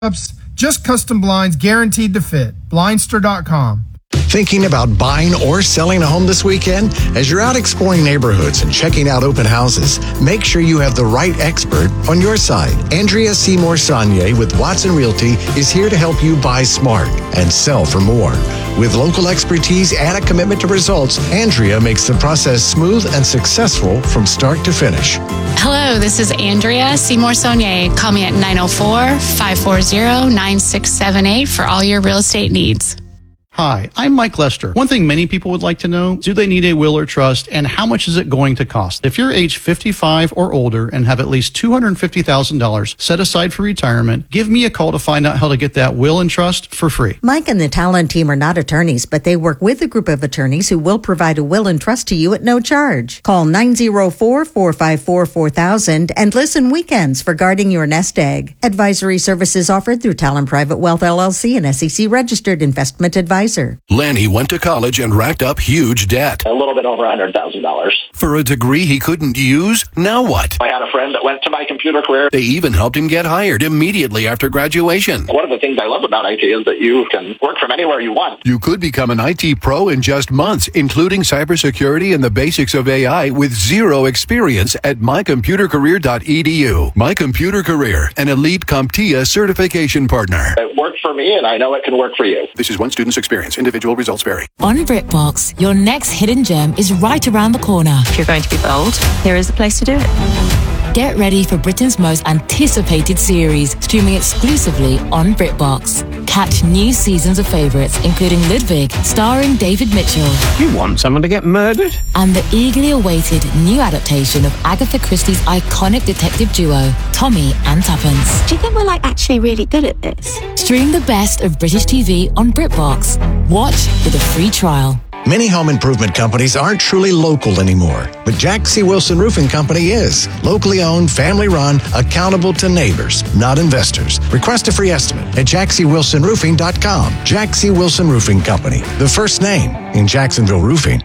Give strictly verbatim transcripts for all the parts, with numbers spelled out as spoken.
just custom blinds guaranteed to fit. Blindster dot com. Thinking about buying or selling a home this weekend? As you're out exploring neighborhoods and checking out open houses, make sure you have the right expert on your side. Andrea Seymour Saunier with Watson Realty is here to help you buy smart and sell for more. With local expertise and a commitment to results, Andrea makes the process smooth and successful from start to finish. Hello, this is Andrea Seymour Saunier. Call me at nine oh four, five four zero, nine six seven eight for all your real estate needs. Hi, I'm Mike Lester. One thing many people would like to know, do they need a will or trust, and how much is it going to cost? If you're age fifty-five or older and have at least two hundred fifty thousand dollars set aside for retirement, give me a call to find out how to get that will and trust for free. Mike and the Talon team are not attorneys, but they work with a group of attorneys who will provide a will and trust to you at no charge. Call nine oh four, four five four, four thousand and listen weekends for guarding your nest egg. Advisory services offered through Talon Private Wealth L L C, an S E C registered investment advisor. Lanny went to college and racked up huge debt. A little bit over one hundred thousand dollars. For a degree he couldn't use? Now what? I had a friend that went to My Computer Career. They even helped him get hired immediately after graduation. One of the things I love about I T is that you can work from anywhere you want. You could become an I T pro in just months, including cybersecurity and the basics of A I with zero experience at my computer career dot e d u. My Computer Career, an elite CompTIA certification partner. It worked for me, and I know it can work for you. This is one student's experience. Individual results vary. On BritBox, your next hidden gem is right around the corner. If you're going to be bold, here is the place to do it. Get ready for Britain's most anticipated series, streaming exclusively on BritBox. Catch new seasons of favourites, including Ludwig, starring David Mitchell. You want someone to get murdered? And the eagerly awaited new adaptation of Agatha Christie's iconic detective duo, Tommy and Tuppence. Do you think we're like actually really good at this? Stream the best of British T V on BritBox. Watch with a free trial. Many home improvement companies aren't truly local anymore, but Jack C. Wilson Roofing Company is. Locally owned, family run, accountable to neighbors, not investors. Request a free estimate at jack c wilson roofing dot com. Jack C. Wilson Roofing Company, the first name in Jacksonville roofing.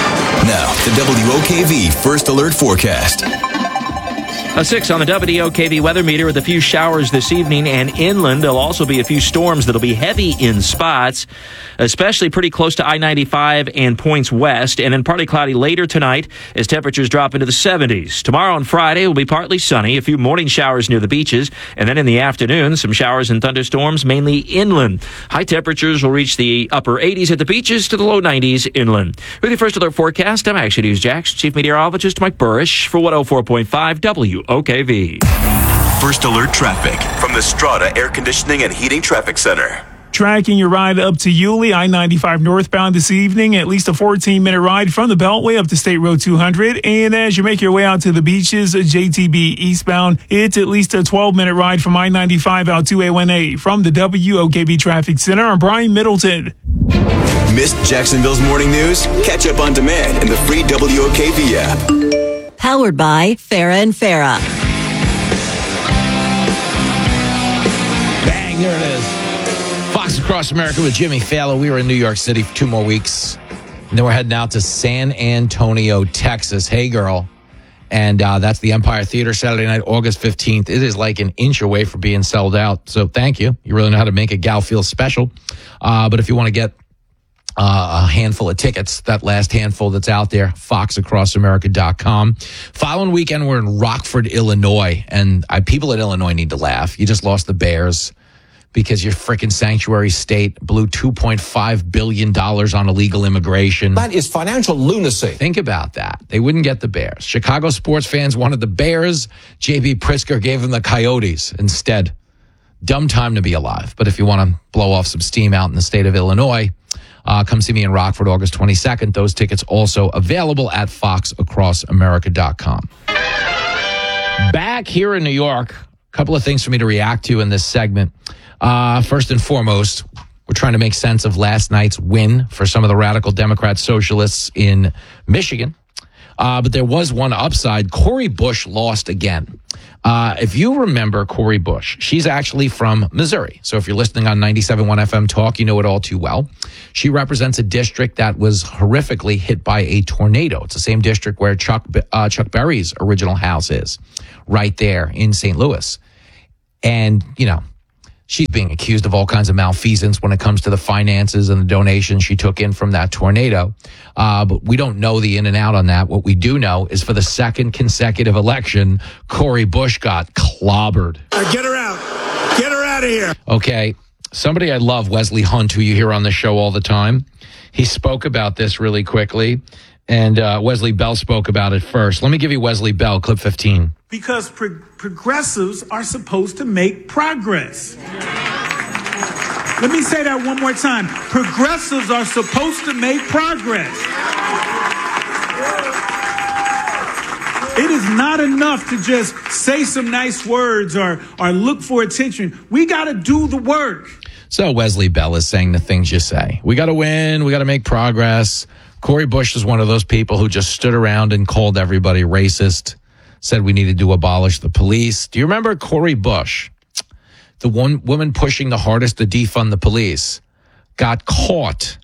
Now, the W O K V First Alert Forecast. A six on the W O K V weather meter with a few showers this evening, and inland there'll also be a few storms that'll be heavy in spots, especially pretty close to I ninety-five and points west, and then partly cloudy later tonight as temperatures drop into the seventies. Tomorrow and Friday will be partly sunny, a few morning showers near the beaches, and then in the afternoon, some showers and thunderstorms, mainly inland. High temperatures will reach the upper eighties at the beaches to the low nineties inland. With your First Alert forecast, I'm Action News Jax Chief Meteorologist Mike Burrish for one oh four point five W O K V. First Alert traffic from the Strata Air Conditioning and Heating Traffic Center. Tracking your ride up to Yulee, I ninety-five northbound this evening, at least a fourteen-minute ride from the Beltway up to State Road two hundred. And as you make your way out to the beaches, J T B eastbound, it's at least a twelve-minute ride from I ninety-five out to A one A. From the W O K V Traffic Center, I'm Brian Middleton. Missed Jacksonville's morning news? Catch up on demand in the free W O K V app. Powered by Farah and Farah. Bang, there it is. Fox Across America with Jimmy Fallon. We were in New York City for two more weeks. And then we're heading out to San Antonio, Texas. Hey, girl. And uh, that's the Empire Theater Saturday night, August fifteenth. It is like an inch away from being sold out. So thank you. You really know how to make a gal feel special. Uh, but if you want to get Uh, a handful of tickets, that last handful that's out there, fox across america dot com. Following weekend, we're in Rockford, Illinois, and I, people in Illinois need to laugh. You just lost the Bears because your freaking sanctuary state blew two point five billion dollars on illegal immigration. That is financial lunacy. Think about that. They wouldn't get the Bears. Chicago sports fans wanted the Bears. J B Pritzker gave them the Coyotes instead. Dumb time to be alive. But if you want to blow off some steam out in the state of Illinois, Uh, come see me in Rockford, August twenty-second. Those tickets also available at fox across america dot com. Back here in New York, a couple of things for me to react to in this segment. Uh, first and foremost, we're trying to make sense of last night's win for some of the radical Democrat socialists in Michigan. Uh, but there was one upside. Cori Bush lost again. Uh, if you remember Cori Bush, she's actually from Missouri. So if you're listening on ninety-seven point one F M Talk, you know it all too well. She represents a district that was horrifically hit by a tornado. It's the same district where Chuck uh, Chuck Berry's original house is, right there in Saint Louis. And, you know, She's being accused of all kinds of malfeasance when it comes to the finances and the donations she took in from that tornado. Uh, but we don't know the in and out on that. What we do know is for the second consecutive election, Cori Bush got clobbered. Uh, get her out. Get her out of here. Okay. Somebody I love, Wesley Hunt, who you hear on the show all the time. He spoke about this really quickly, and uh, Wesley Bell spoke about it first. Let me give you Wesley Bell, clip fifteen. Because pro- progressives are supposed to make progress. Let me say that one more time. Progressives are supposed to make progress. It is not enough to just say some nice words or, or look for attention. We got to do the work. So Wesley Bell is saying the things you say. We got to win. We got to make progress. Cori Bush is one of those people who just stood around and called everybody racist, said we needed to abolish the police. Do you remember Cori Bush, the one woman pushing the hardest to defund the police, got caught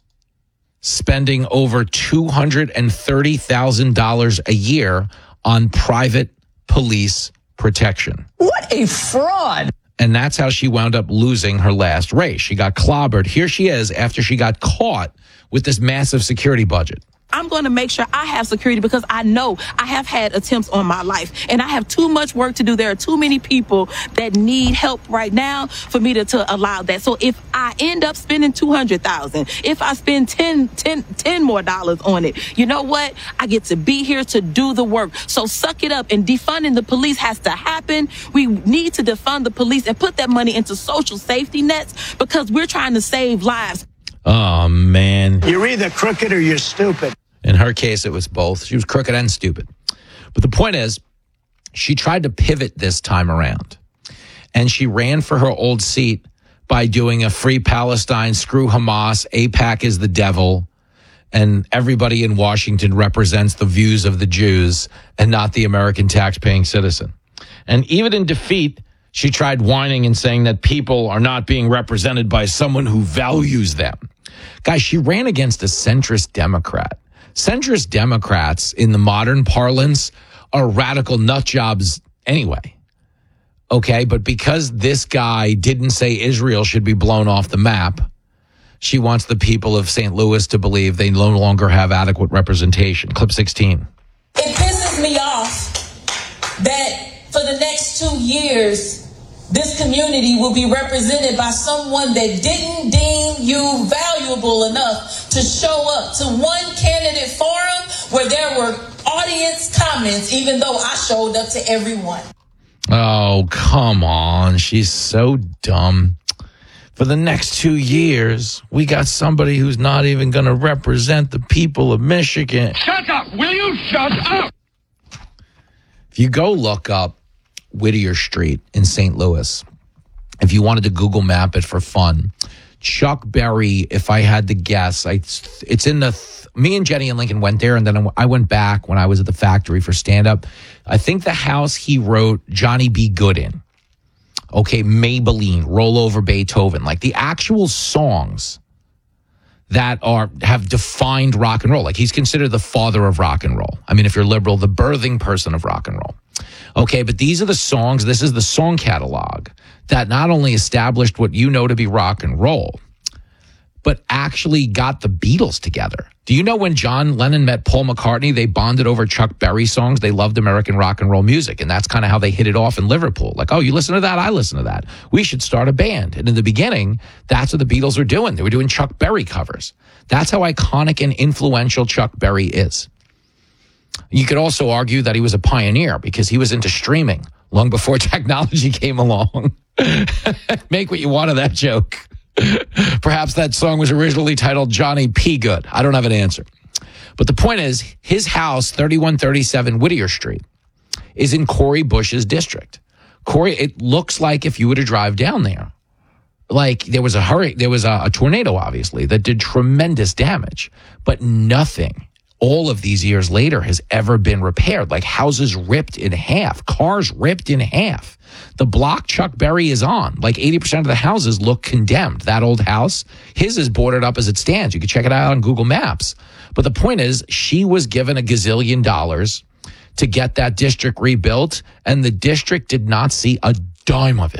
spending over two hundred thirty thousand dollars a year on private police protection? What a fraud. And that's how she wound up losing her last race. She got clobbered. Here she is after she got caught with this massive security budget. I'm going to make sure I have security because I know I have had attempts on my life and I have too much work to do. There are too many people that need help right now for me to, to allow that. So if I end up spending two hundred thousand dollars, if I spend ten, ten, ten more dollars on it, you know what? I get to be here to do the work. So suck it up, and defunding the police has to happen. We need to defund the police and put that money into social safety nets because we're trying to save lives. Oh, man. You're either crooked or you're stupid. In her case, it was both. She was crooked and stupid. But the point is, she tried to pivot this time around. And she ran for her old seat by doing a free Palestine, screw Hamas, AIPAC is the devil, and everybody in Washington represents the views of the Jews and not the American tax-paying citizen. And even in defeat, she tried whining and saying that people are not being represented by someone who values them. Guys, she ran against a centrist Democrat. Centrist Democrats, in the modern parlance, are radical nut jobs anyway. Okay, but because this guy didn't say Israel should be blown off the map, she wants the people of Saint Louis to believe they no longer have adequate representation. Clip sixteen. It pisses me off that for the next two years, this community will be represented by someone that didn't deem you valuable enough to show up to one candidate forum where there were audience comments, even though I showed up to everyone. Oh, come on. She's so dumb. For the next two years, we got somebody who's not even going to represent the people of Michigan. Shut up! Will you shut up? If you go look up Whittier Street in Saint Louis, if you wanted to Google map it for fun, Chuck Berry, if I had to guess, I, it's in the, th- me and Jenny and Lincoln went there, and then I went back when I was at the factory for stand-up. I think the house he wrote Johnny B. Good in. Okay, Maybelline, Roll Over Beethoven, like the actual songs that are have defined rock and roll. Like he's considered the father of rock and roll. I mean, if you're liberal, the birthing person of rock and roll. Okay, but these are the songs, this is the song catalog that not only established what you know to be rock and roll, but actually got the Beatles together. Do you know when John Lennon met Paul McCartney, they bonded over Chuck Berry songs? They loved American rock and roll music, and that's kind of how they hit it off in Liverpool. Like, oh, you listen to that? I listen to that. We should start a band. And in the beginning, that's what the Beatles were doing. They were doing Chuck Berry covers. That's how iconic and influential Chuck Berry is. You could also argue that he was a pioneer because he was into streaming long before technology came along. Make what you want of that joke. Perhaps that song was originally titled Johnny P. Good. I don't have an answer. But the point is, his house, thirty-one thirty-seven Whittier Street, is in Cori Bush's district. Cori, it looks like if you were to drive down there, like there was a hurricane, there was a, a tornado, obviously, that did tremendous damage, but nothing all of these years later has ever been repaired. Like houses ripped in half, cars ripped in half. The block Chuck Berry is on, like eighty percent of the houses look condemned. That old house, his is boarded up as it stands. You can check it out on Google Maps. But the point is, she was given a gazillion dollars to get that district rebuilt, and the district did not see a dime of it.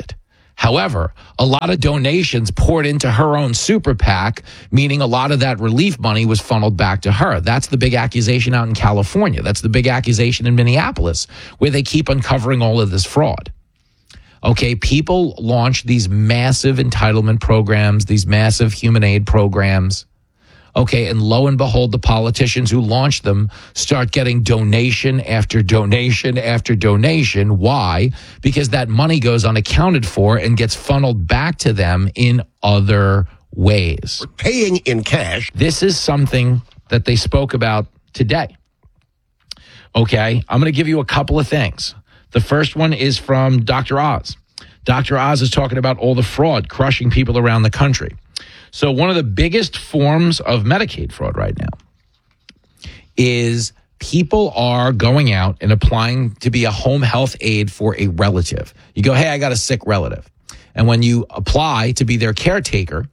However, a lot of donations poured into her own super PAC, meaning a lot of that relief money was funneled back to her. That's the big accusation out in California. That's the big accusation in Minneapolis, where they keep uncovering all of this fraud. Okay, people launch these massive entitlement programs, these massive human aid programs. Okay, and lo and behold, the politicians who launch them start getting donation after donation after donation. Why? Because that money goes unaccounted for and gets funneled back to them in other ways. We're paying in cash. This is something that they spoke about today. Okay, I'm going to give you a couple of things. The first one is from Doctor Oz. Doctor Oz is talking about all the fraud crushing people around the country. So one of the biggest forms of Medicaid fraud right now is people are going out and applying to be a home health aide for a relative. You go, hey, I got a sick relative. And when you apply to be their caretaker,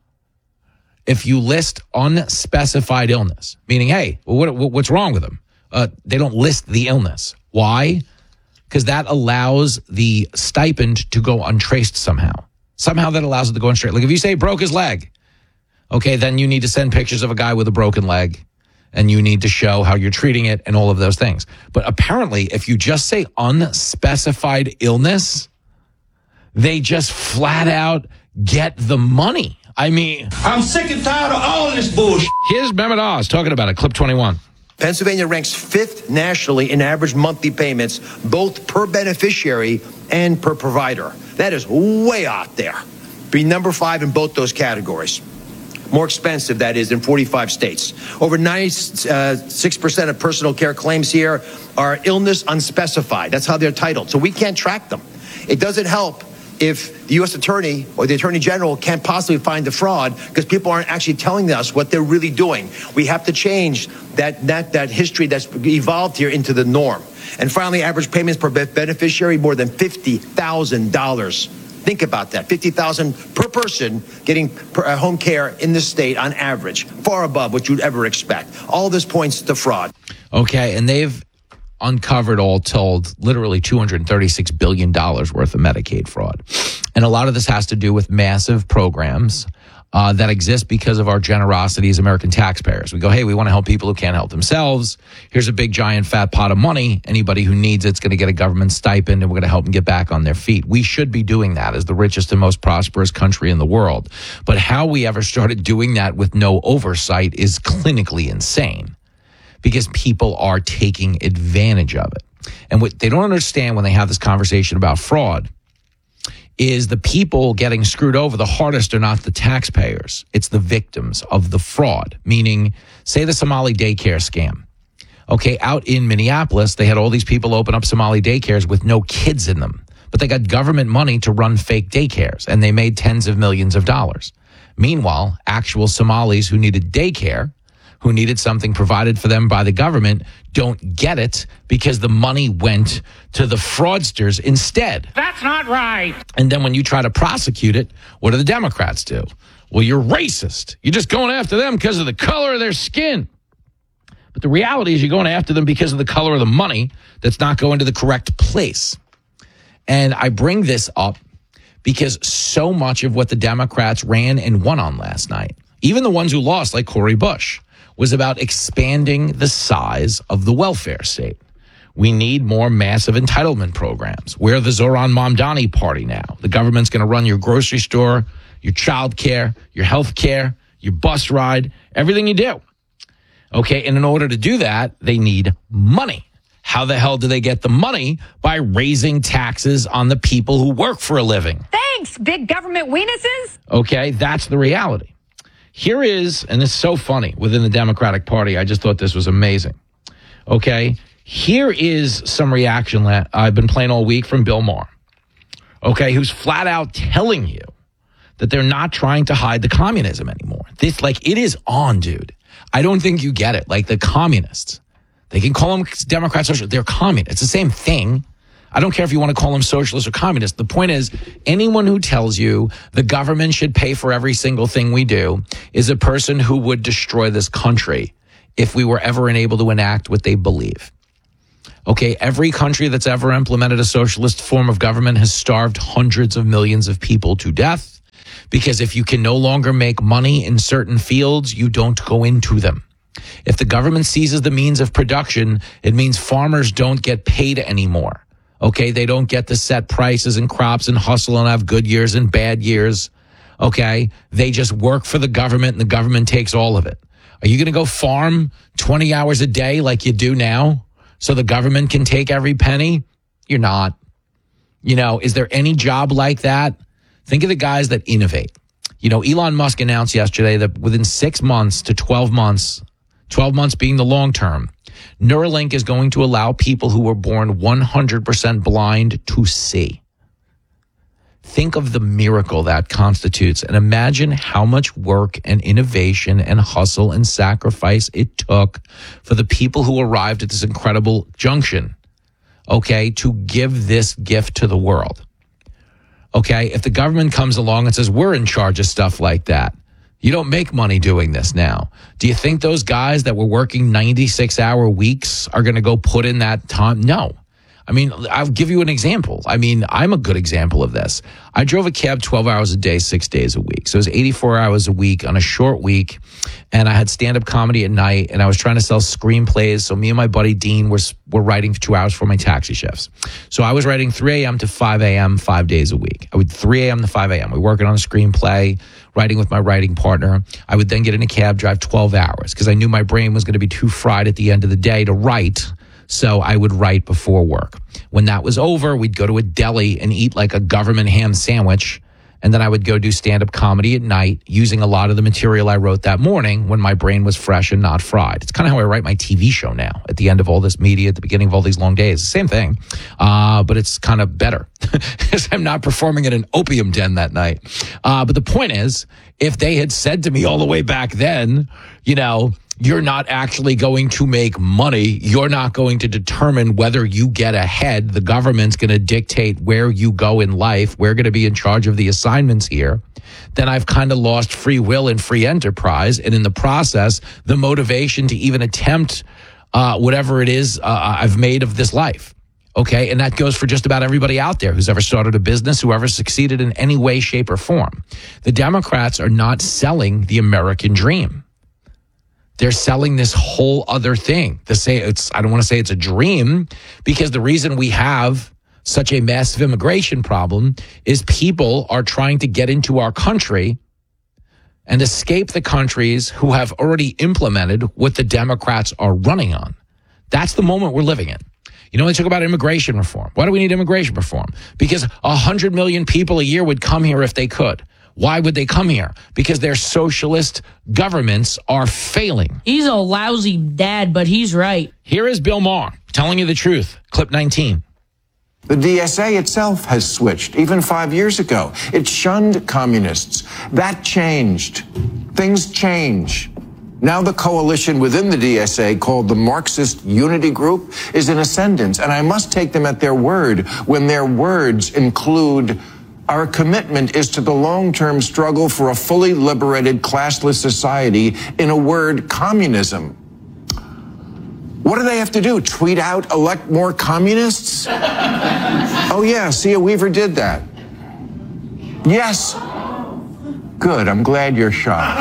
if you list unspecified illness, meaning, hey, what, what's wrong with them? Uh, they don't list the illness. Why? Because that allows the stipend to go untraced somehow. Somehow that allows it to go untraced. Like if you say broke his leg, okay, then you need to send pictures of a guy with a broken leg and you need to show how you're treating it and all of those things. But apparently, if you just say unspecified illness, they just flat out get the money. I mean, I'm sick and tired of all of this bullshit. Here's Mehmet Oz talking about it. Clip twenty-one. Pennsylvania ranks fifth nationally in average monthly payments, both per beneficiary and per provider. That is way out there. Be number five in both those categories. More expensive, that is, in forty-five states. Over ninety-six percent of personal care claims here are illness unspecified. That's how they're titled. So we can't track them. It doesn't help if the U S attorney or the attorney general can't possibly find the fraud because people aren't actually telling us what they're really doing. We have to change that, that, that history that's evolved here into the norm. And finally, average payments per beneficiary, more than fifty thousand dollars. Think about that, fifty thousand dollars per person getting per, uh, home care in the state on average, far above what you'd ever expect. All this points to fraud. Okay, and they've uncovered, all told, literally two hundred thirty-six billion dollars worth of Medicaid fraud. And a lot of this has to do with massive programs uh, that exist because of our generosity as American taxpayers. We go, hey, we want to help people who can't help themselves. Here's a big, giant, fat pot of money. Anybody who needs it's going to get a government stipend, and we're going to help them get back on their feet. We should be doing that as the richest and most prosperous country in the world. But how we ever started doing that with no oversight is clinically insane, because people are taking advantage of it. And what they don't understand when they have this conversation about fraud is the people getting screwed over the hardest are not the taxpayers. It's the victims of the fraud, meaning, say the Somali daycare scam. Okay, out in Minneapolis, they had all these people open up Somali daycares with no kids in them, but they got government money to run fake daycares, and they made tens of millions of dollars. Meanwhile, actual Somalis who needed daycare, who needed something provided for them by the government, don't get it because the money went to the fraudsters instead. That's not right. And then when you try to prosecute it, what do the Democrats do? Well, you're racist. You're just going after them because of the color of their skin. But the reality is you're going after them because of the color of the money that's not going to the correct place. And I bring this up because so much of what the Democrats ran and won on last night, even the ones who lost, like Cori Bush, was about expanding the size of the welfare state. We need more massive entitlement programs. We're the Zohran Mamdani party now. The government's going to run your grocery store, your child care, your health care, your bus ride, everything you do. Okay, and in order to do that, they need money. How the hell do they get the money? By raising taxes on the people who work for a living. Thanks, big government weenuses. Okay, that's the reality. Here is, and it's so funny, within the Democratic Party, I just thought this was amazing. Okay, here is some reaction that I've been playing all week from Bill Maher. Okay, who's flat out telling you that they're not trying to hide the communism anymore. This, like, it is on, dude. I don't think you get it. Like the communists, they can call them Democrats, social, they're communists. It's the same thing. I don't care if you want to call them socialist or communist. The point is, anyone who tells you the government should pay for every single thing we do is a person who would destroy this country if we were ever unable to enact what they believe. Okay, every country that's ever implemented a socialist form of government has starved hundreds of millions of people to death because if you can no longer make money in certain fields, you don't go into them. If the government seizes the means of production, it means farmers don't get paid anymore. Okay, they don't get to set prices and crops and hustle and have good years and bad years. Okay, they just work for the government and the government takes all of it. Are you going to go farm twenty hours a day like you do now so the government can take every penny? You're not. You know, is there any job like that? Think of the guys that innovate. You know, Elon Musk announced yesterday that within six months to twelve months, twelve months being the long term, Neuralink is going to allow people who were born one hundred percent blind to see. Think of the miracle that constitutes and imagine how much work and innovation and hustle and sacrifice it took for the people who arrived at this incredible junction, okay, to give this gift to the world. Okay, if the government comes along and says, we're in charge of stuff like that, you don't make money doing this now. Do you think those guys that were working ninety-six hour weeks are going to go put in that time? No. I mean, I'll give you an example. I mean, I'm a good example of this. I drove a cab twelve hours a day, six days a week. So it was eighty-four hours a week on a short week. And I had stand-up comedy at night, and I was trying to sell screenplays. So me and my buddy Dean were, were writing for two hours for my taxi shifts. So I was writing three a.m. to five a.m. five days a week. I would three a.m. to five a.m. We were working on a screenplay, writing with my writing partner. I would then get in a cab, drive twelve hours, because I knew my brain was going to be too fried at the end of the day to write. So I would write before work. When that was over, we'd go to a deli and eat like a government ham sandwich. And then I would go do stand-up comedy at night using a lot of the material I wrote that morning when my brain was fresh and not fried. It's kind of how I write my T V show now at the end of all this media, at the beginning of all these long days. Same thing, uh, but it's kind of better because I'm not performing in an opium den that night. Uh, but the point is, if they had said to me all the way back then, you know, you're not actually going to make money. You're not going to determine whether you get ahead. The government's going to dictate where you go in life. We're going to be in charge of the assignments here. Then I've kind of lost free will and free enterprise. And in the process, the motivation to even attempt uh, whatever it is uh, I've made of this life. Okay. And that goes for just about everybody out there who's ever started a business, who ever succeeded in any way, shape, or form. The Democrats are not selling the American dream. They're selling this whole other thing. To say it's, I don't want to say it's a dream, because the reason we have such a massive immigration problem is people are trying to get into our country and escape the countries who have already implemented what the Democrats are running on. That's the moment we're living in. You know, they talk about immigration reform. Why do we need immigration reform? Because one hundred million people a year would come here if they could. Why would they come here? Because their socialist governments are failing. He's a lousy dad, but he's right. Here is Bill Maher telling you the truth. Clip nineteen. The D S A itself has switched, even five years ago. It shunned communists. That changed. Things change. Now the coalition within the D S A, called the Marxist Unity Group, is in ascendance. And I must take them at their word when their words include, our commitment is to the long-term struggle for a fully liberated, classless society, in a word, communism. What do they have to do? Tweet out, elect more communists? Oh, yeah, Sia Weaver did that. Yes. Good, I'm glad you're shocked.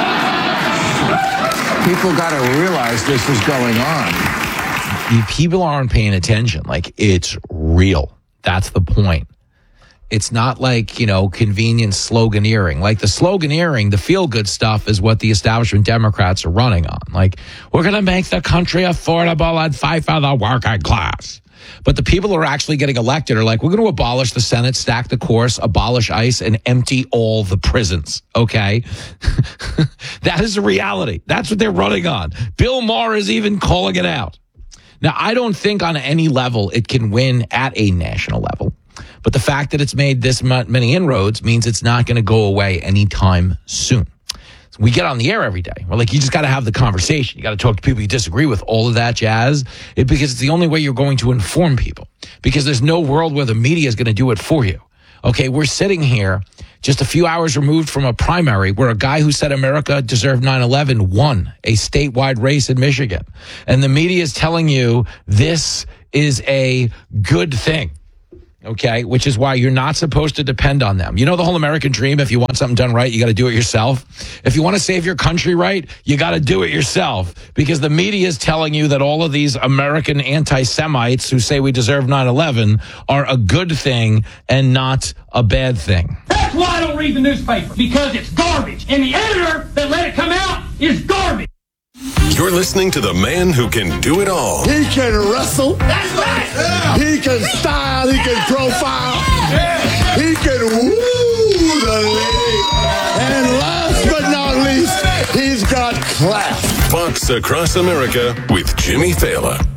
People got to realize this is going on. You people aren't paying attention. Like, it's real. That's the point. It's not like, you know, convenient sloganeering. Like the sloganeering, the feel-good stuff is what the establishment Democrats are running on. Like, we're going to make the country affordable and fight for the working class. But the people who are actually getting elected are like, we're going to abolish the Senate, stack the course, abolish ICE, and empty all the prisons. Okay? That is the reality. That's what they're running on. Bill Maher is even calling it out. Now, I don't think on any level it can win at a national level. But the fact that it's made this many inroads means it's not going to go away anytime soon. So we get on the air every day. We're like, you just got to have the conversation. You got to talk to people you disagree with, all of that jazz, it, because it's the only way you're going to inform people. Because there's no world where the media is going to do it for you. Okay, we're sitting here just a few hours removed from a primary where a guy who said America deserved nine eleven won a statewide race in Michigan. And the media is telling you this is a good thing. Okay, which is why you're not supposed to depend on them. You know the whole American dream, if you want something done right, you got to do it yourself. If you want to save your country right, you got to do it yourself, because the media is telling you that all of these American anti-Semites who say we deserve nine eleven are a good thing and not a bad thing. That's why I don't read the newspaper, because it's garbage. And the editor that let it come out is garbage. You're listening to the man who can do it all. He can wrestle. That's right. Yeah. He can style. He can profile. Yeah. He can woo the lady. And last but not least, he's got class. Fox Across America with Jimmy Fallon.